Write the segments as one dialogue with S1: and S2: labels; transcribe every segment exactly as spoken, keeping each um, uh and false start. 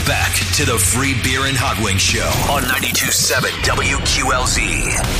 S1: Back to the Free Beer and Hot Wings Show on ninety-two point seven W Q L Z,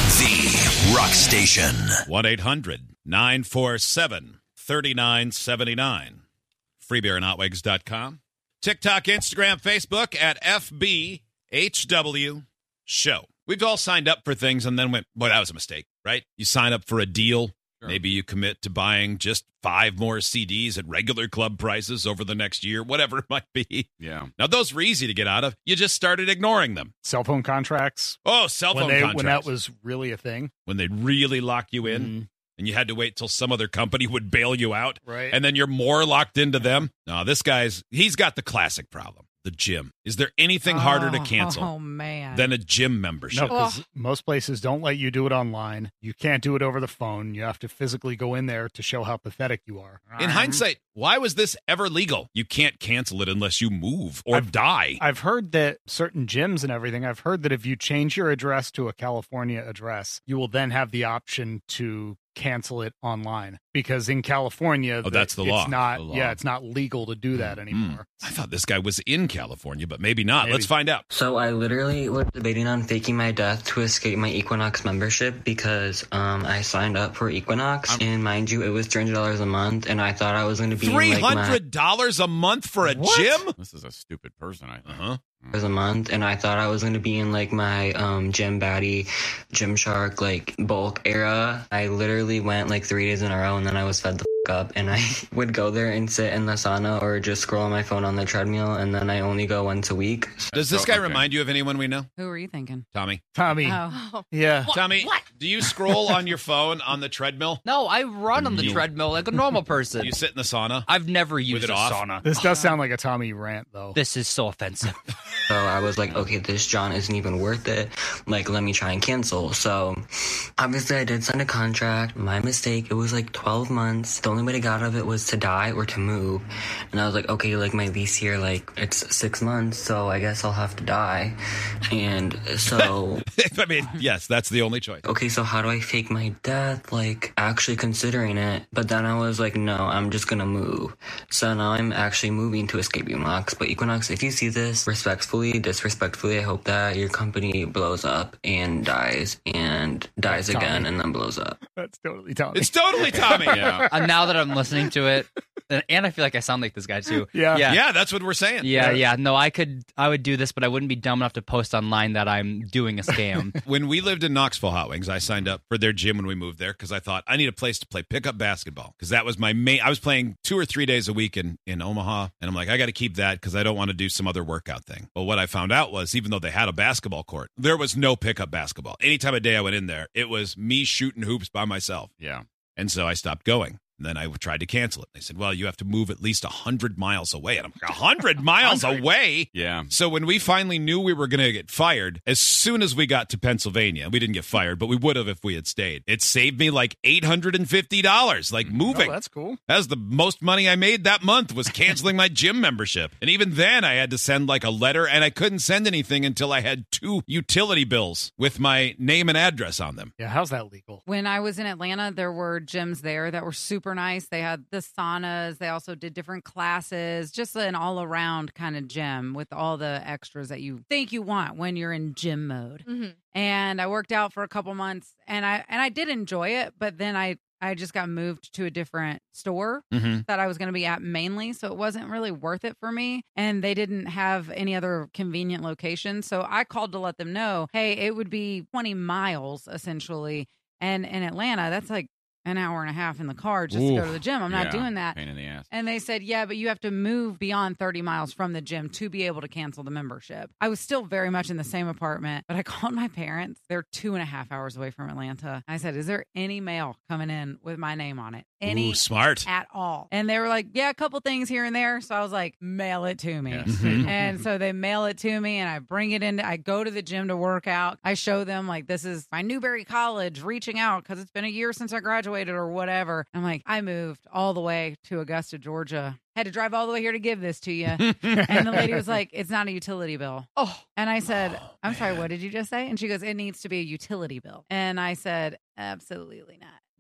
S1: the rock station.
S2: one eight hundred nine four seven three nine seven nine. free beer and hot wings dot com. TikTok, Instagram, Facebook at F B H W Show. We've all signed up for things and then went, boy, that was a mistake, right? You sign up for a deal. Sure. Maybe you commit to buying just five more C Ds at regular club prices over the next year, whatever it might be.
S3: Yeah.
S2: Now, those were easy to get out of. You just started ignoring them.
S4: Cell phone contracts.
S2: Oh, cell phone
S4: when they,
S2: contracts.
S4: When that was really a thing.
S2: When they'd really lock you in. Mm. And you had to wait till some other company would bail you out.
S4: Right.
S2: And then you're more locked into them. No, this guy's, he's got the classic problem. The gym. Is there anything
S5: oh,
S2: harder to cancel
S5: oh, man.
S2: than a gym membership?
S4: No, because most places don't let you do it online. You can't do it over the phone. You have to physically go in there to show how pathetic you are.
S2: In hindsight, why was this ever legal? You can't cancel it unless you move or
S4: I've,
S2: die.
S4: I've heard that certain gyms and everything, I've heard that if you change your address to a California address, you will then have the option to cancel it online, because in California,
S2: oh,
S4: the,
S2: that's the
S4: it's
S2: law.
S4: not,
S2: the law.
S4: Yeah, it's not legal to do that anymore.
S2: Mm. I thought this guy was in California, but maybe not.
S4: Maybe.
S2: Let's find out.
S6: So I literally was debating on faking my death to escape my Equinox membership because um, I signed up for Equinox, I'm... and mind you, it was three hundred dollars a month, and I thought I was going to be
S2: three hundred dollars
S6: like
S2: my... a month for a
S3: what?
S2: gym?
S3: This is a stupid person, I think.
S2: Uh-huh.
S6: a month, and I thought I was going to be in like my um Gym Baddie, Gymshark like bulk era. I literally went like three days in a row, and then I was fed the f- up, and I would go there and sit in the sauna or just scroll on my phone on the treadmill, and then I only go once a week.
S2: Does this guy
S3: okay.
S2: remind you of anyone we know?
S5: Who were you thinking?
S2: Tommy.
S4: Tommy.
S5: Oh.
S4: Yeah.
S7: What?
S2: Tommy,
S7: What?
S2: do you scroll on your phone on the treadmill?
S7: No, I run on the
S2: You-
S7: treadmill like a normal person.
S2: Do you sit in the sauna?
S7: I've never used
S2: it
S7: a
S2: off?
S7: sauna.
S4: This does sound like a Tommy rant, though.
S7: This is so offensive.
S6: So I was like, okay, this John isn't even worth it. Like, let me try and cancel. So obviously I did sign a contract. My mistake. It was like twelve months. The only way to get out of it was to die or to move. And I was like, okay, like my lease here, like it's six months. So I guess I'll have to die. And so.
S2: I mean, yes, that's the only choice.
S6: Okay, so how do I fake my death? Like, actually considering it. But then I was like, no, I'm just gonna move. So now I'm actually moving to Escape Equinox. But Equinox, if you see this, respectfully, disrespectfully, I hope that your company blows up and dies and dies
S4: That's
S6: again
S4: Tommy.
S6: and then blows up.
S4: That's totally Tommy.
S2: It's totally Tommy.
S3: Yeah.
S7: And now that I'm listening to it, and, and I feel like I sound like this guy too.
S4: Yeah.
S7: Yeah.
S2: Yeah, that's what we're saying.
S7: Yeah, yeah. No, I could, I would do this, but I wouldn't be dumb enough to post online that I'm doing a scam.
S2: When we lived in Knoxville Hot Wings, I signed up for their gym when we moved there because I thought I need a place to play pickup basketball because that was my main. I was playing two or three days a week in, in Omaha, and I'm like, I got to keep that because I don't want to do some other workout thing. But what I found out was even though they had a basketball court, there was no pickup basketball. Any time of day I went in there, it was me shooting hoops by myself.
S3: Yeah.
S2: And so I stopped going. And then I tried to cancel it. They said, well, you have to move at least one hundred miles away. And I'm like, one hundred miles away?
S3: Yeah.
S2: So when we finally knew we were going to get fired, as soon as we got to Pennsylvania, we didn't get fired, but we would have if we had stayed. It saved me like eight hundred fifty dollars, like moving.
S4: Oh, that's cool.
S2: That was the most money I made that month was canceling my gym membership. And even then I had to send like a letter and I couldn't send anything until I had two utility bills with my name and address on them.
S4: Yeah, how's that legal?
S5: When I was in Atlanta, there were gyms there that were super nice. They had the saunas. They also did different classes, just an all around kind of gym with all the extras that you think you want when you're in gym mode.
S8: Mm-hmm.
S5: And I worked out for a couple months and I, and I did enjoy it, but then I, I just got moved to a different store
S2: Mm-hmm.
S5: that I was going to be at mainly. So it wasn't really worth it for me. And they didn't have any other convenient locations. So I called to let them know, hey, it would be twenty miles essentially. And in Atlanta, that's like an hour and a half in the car just to go to the gym. I'm not
S3: Yeah.
S5: doing that.
S3: Pain in the ass.
S5: And they said, yeah, but you have to move beyond thirty miles from the gym to be able to cancel the membership. I was still very much in the same apartment, but I called my parents. They're two and a half hours away from Atlanta. I said, is there any mail coming in with my name on it? Any
S2: Ooh, smart.
S5: at all? And they were like, yeah, a couple things here and there. So I was like, mail it to me.
S3: Yes.
S5: And so they mail it to me and I bring it in. I go to the gym to work out. I show them like, this is my Newberry College reaching out because it's been a year since I graduated or whatever. I'm like, I moved all the way to Augusta, Georgia. Had to drive all the way here to give this to you. And the lady was like, it's not a utility bill.
S7: Oh.
S5: And I said,
S2: Oh,
S5: I'm sorry,
S2: man.
S5: what did you just say? And she goes, it needs to be a utility bill. And I said, absolutely not.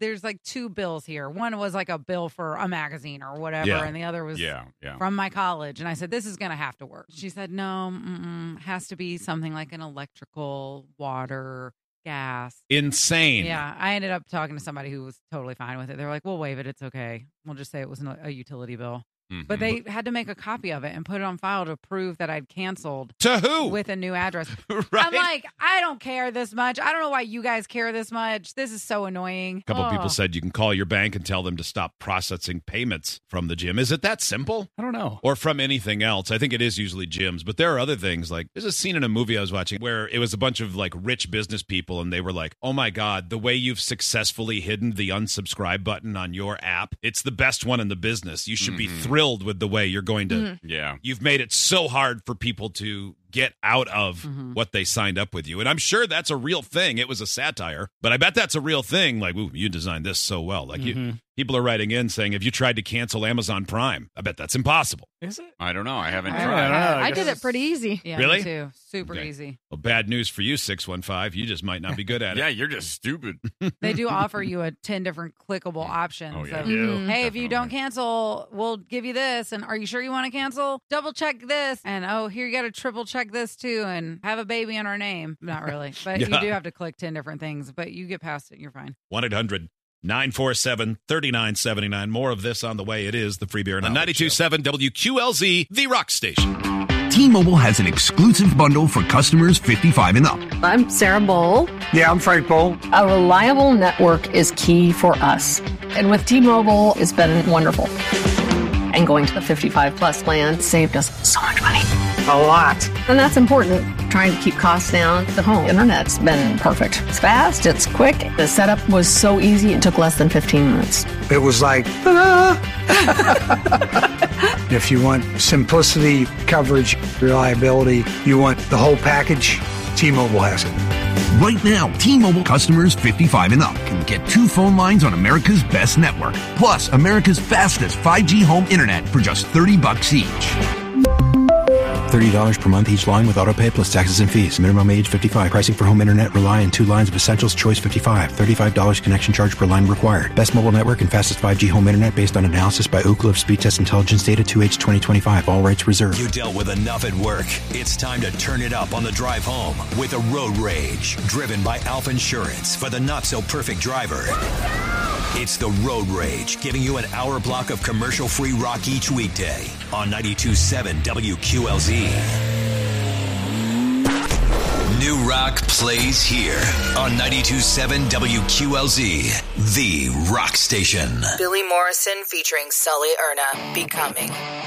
S5: there's like two bills here. One was like a bill for a magazine or whatever,
S2: Yeah.
S5: and the other was
S3: Yeah, yeah.
S5: from my college. And I said, this is going to have to work. She said, no, mm-mm, has to be something like an electrical, water, gas.
S2: Insane.
S5: Yeah, I ended up talking to somebody who was totally fine with it. They were like, we'll waive it. It's okay. We'll just say it was an, a utility bill.
S3: Mhm.
S5: But they had to make a copy of it and put it on file to prove that I'd canceled
S2: To who?
S5: with a new address.
S2: right?
S5: I'm like, I don't care this much. I don't know why you guys care this much. This is so annoying.
S2: A couple
S5: Oh.
S2: people said you can call your bank and tell them to stop processing payments from the gym. Is it that simple?
S4: I don't know.
S2: Or from anything else? I think it is usually gyms, but there are other things. Like there's a scene in a movie I was watching where it was a bunch of like rich business people, and they were like, "Oh my God, the way you've successfully hidden the unsubscribe button on your app, it's the best one in the business. You should be
S3: Mhm.
S2: thrilled with the way you're going to.
S3: Yeah.
S2: You've made it so hard for people to get out of
S5: Mhm.
S2: what they signed up with you. And I'm sure that's a real thing. It was a satire, but I bet that's a real thing. Like, ooh, you designed this so well. Like you,
S4: Mhm.
S2: people are writing in saying, have you tried to cancel Amazon Prime? I bet that's impossible.
S4: Is it?
S3: I don't know. I haven't
S5: I
S3: tried.
S5: don't know.
S8: I,
S4: I
S8: did
S4: guess-
S8: it pretty easy.
S5: Yeah,
S2: Really?
S5: me too. Super
S2: Okay.
S5: easy.
S2: Well, bad news for you, six one five. You just might not be good at it.
S3: Yeah, you're just stupid.
S5: They do offer you a ten different clickable options.
S3: Oh, yeah.
S5: of,
S3: They
S4: do.
S8: Mhm.
S5: hey, if you don't
S3: Definitely.
S5: cancel, we'll give you this. And are you sure you want to cancel? Double check this. And oh, here you got to triple check this too. And have a baby in our name. Not really. But
S2: Yeah.
S5: you do have to click ten different things. But you get past it. You're fine.
S2: one eight hundred nine four seven three nine seven nine. More of this on the way. It is the Free Beer and ninety-two point seven W Q L Z, the rock station.
S1: T-Mobile has an exclusive bundle for customers fifty-five and up.
S9: I'm Sarah Bowl.
S10: Yeah, I'm Frank Bowl.
S9: A reliable network is key for us. And with T-Mobile, it's been wonderful. And going to the fifty-five plus plan saved us so much money.
S10: A lot.
S9: And that's important. Trying to keep costs down. The home internet's been perfect. It's fast, it's quick. The setup was so easy, it took less than fifteen minutes.
S10: It was like, ta-da! If you want simplicity, coverage, reliability, you want the whole package, T-Mobile has it.
S1: Right now, T-Mobile customers fifty-five and up can get two phone lines on America's best network, plus America's fastest five G home internet for just thirty bucks each.
S11: thirty dollars per month each line with autopay plus taxes and fees. Minimum age fifty-five. Pricing for home internet rely on two lines of Essentials Choice fifty-five. thirty-five dollars connection charge per line required. Best mobile network and fastest five G home internet based on analysis by Ookla of Speed Test Intelligence Data two H twenty twenty-five. All rights reserved.
S1: You dealt with enough at work. It's time to turn it up on the drive home with a road rage. Driven by Alpha Insurance for the not-so-perfect driver. It's the Road Rage, giving you an hour block of commercial-free rock each weekday on ninety-two point seven W Q L Z. New rock plays here on ninety-two point seven W Q L Z, the rock station.
S12: Billy Morrison featuring Sully Erna, Becoming.